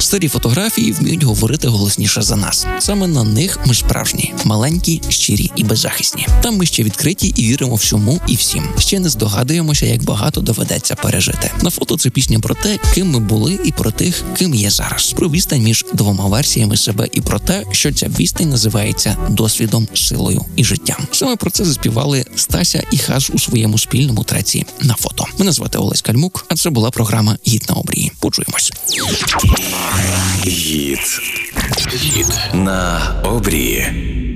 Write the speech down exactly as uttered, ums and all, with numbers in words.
Старі фотографії вміють говорити голосніше за нас. Саме на них ми справжні, маленькі, щирі і беззахисні. Там ми ще відкриті і віримо всьому і всім. Ще не здогадуємося, як багато доведеться пережити. На фото це пісня про те, ким ми були, і про тих, ким є зараз. Про відстань між двома версіями себе і про те, що ця відстань називається досвідом, силою і життям. Саме про це заспівали Стася і Хас у своєму спільному треці «На фото». Мене звати Олесь Кальмук, а це була програма «Гід на обрії». Почуємось. Гід. Гід на обрії.